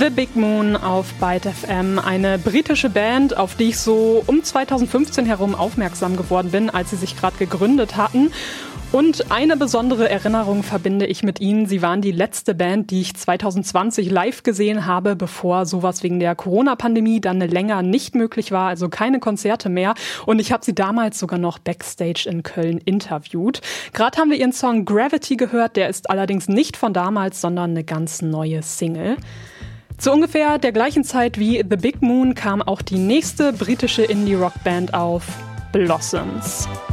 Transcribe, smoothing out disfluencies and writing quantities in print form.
The Big Moon auf Byte FM, eine britische Band, auf die ich so um 2015 herum aufmerksam geworden bin, als sie sich gerade gegründet hatten. Und eine besondere Erinnerung verbinde ich mit ihnen. Sie waren die letzte Band, die ich 2020 live gesehen habe, bevor sowas wegen der Corona-Pandemie dann länger nicht möglich war, also keine Konzerte mehr. Und ich habe sie damals sogar noch backstage in Köln interviewt. Gerade haben wir ihren Song Gravity gehört, der ist allerdings nicht von damals, sondern eine ganz neue Single. Zu ungefähr der gleichen Zeit wie The Big Moon kam auch die nächste britische Indie-Rock-Band auf, Blossoms.